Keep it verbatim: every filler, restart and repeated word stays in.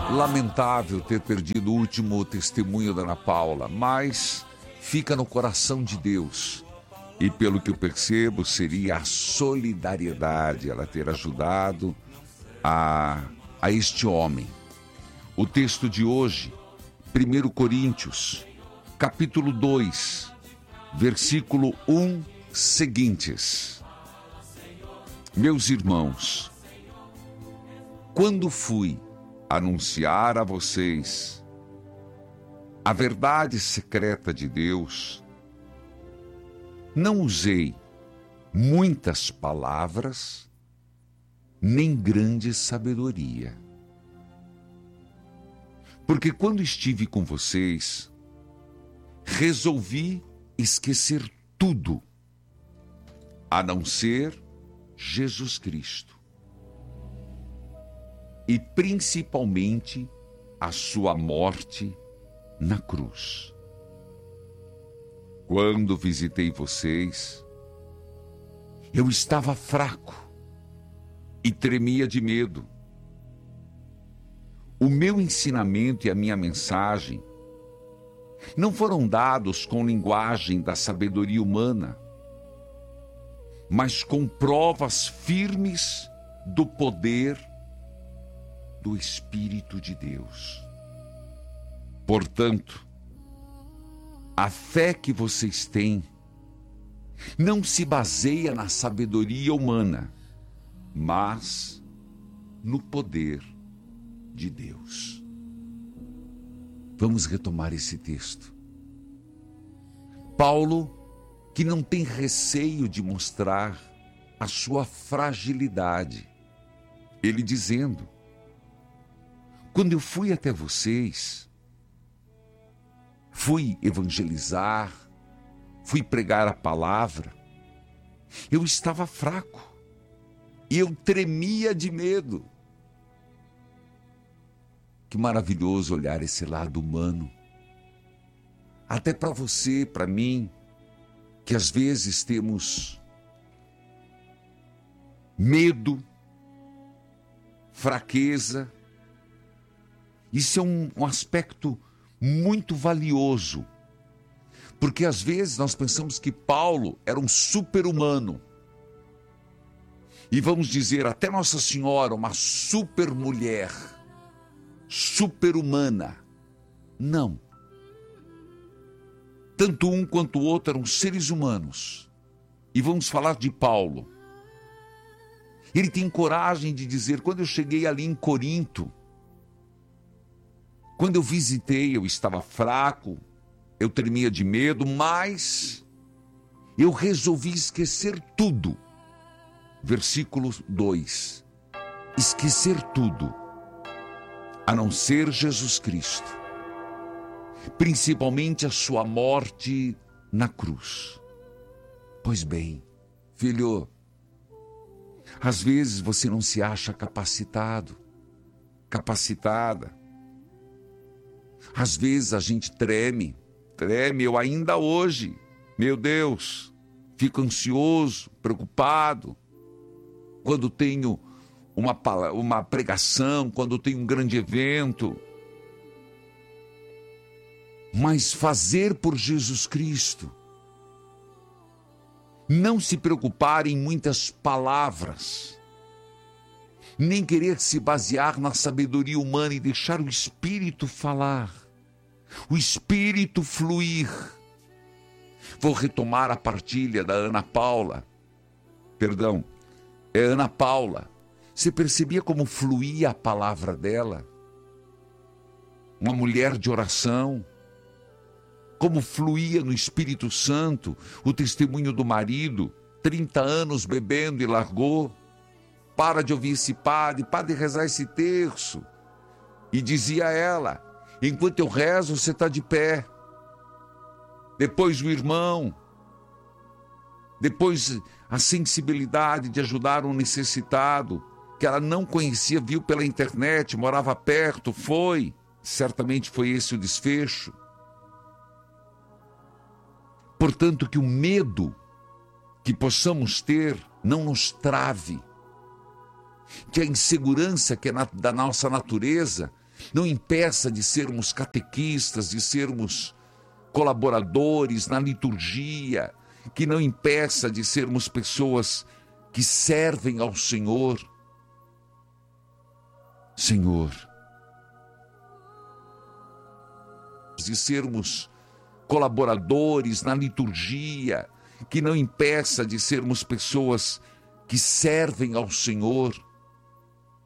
Lamentável ter perdido o último testemunho da Ana Paula, mas fica no coração de Deus. E pelo que eu percebo, seria a solidariedade, ela ter ajudado a, a este homem. O texto de hoje, primeira Coríntios, capítulo dois, versículo um seguintes. Meus irmãos, quando fui anunciar a vocês a verdade secreta de Deus, não usei muitas palavras, nem grande sabedoria. Porque quando estive com vocês, resolvi esquecer tudo, a não ser Jesus Cristo. E principalmente a sua morte na cruz. Quando visitei vocês, eu estava fraco e tremia de medo. O meu ensinamento e a minha mensagem não foram dados com linguagem da sabedoria humana, mas com provas firmes do poder do Espírito de Deus. Portanto, a fé que vocês têm não se baseia na sabedoria humana, mas no poder de Deus. Vamos retomar esse texto. Paulo, que não tem receio de mostrar a sua fragilidade, ele dizendo: quando eu fui até vocês, fui evangelizar, fui pregar a palavra, eu estava fraco e eu tremia de medo. Que maravilhoso olhar esse lado humano. Até para você, para mim, que às vezes temos medo, fraqueza. Isso é um, um aspecto muito valioso, porque às vezes nós pensamos que Paulo era um super-humano, e vamos dizer até Nossa Senhora, uma super-mulher, super-humana. Não. Tanto um quanto o outro eram seres humanos. E vamos falar de Paulo. Ele tem coragem de dizer: quando eu cheguei ali em Corinto, quando eu visitei, eu estava fraco, eu tremia de medo, mas eu resolvi esquecer tudo. Versículo dois. Esquecer tudo, a não ser Jesus Cristo, principalmente a sua morte na cruz. Pois bem, filho, às vezes você não se acha capacitado, capacitada. Às vezes a gente treme, treme, eu ainda hoje, meu Deus, fico ansioso, preocupado, quando tenho uma, uma pregação, quando tenho um grande evento. Mas fazer por Jesus Cristo, não se preocupar em muitas palavras, nem querer se basear na sabedoria humana e deixar o Espírito falar, o Espírito fluir. Vou retomar a partilha da Ana Paula, perdão, é Ana Paula. Você percebia como fluía a palavra dela? Uma mulher de oração, como fluía no Espírito Santo o testemunho do marido, trinta anos bebendo e largou. Para de ouvir esse padre, para de rezar esse terço. E dizia ela: enquanto eu rezo, você está de pé. Depois o irmão, depois a sensibilidade de ajudar um necessitado, que ela não conhecia, viu pela internet, morava perto, foi. Certamente foi esse o desfecho. Portanto, que o medo que possamos ter não nos trave. Que a insegurança que é na, da nossa natureza não impeça de sermos catequistas, de sermos colaboradores na liturgia, que não impeça de sermos pessoas que servem ao Senhor. Senhor, de sermos colaboradores na liturgia, que não impeça de sermos pessoas que servem ao Senhor.